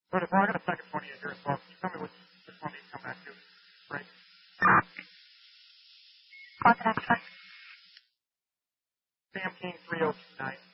But if I got a second 28 here as well, can you tell me which one needs to come back to? Right. What's that? Sam King 3029.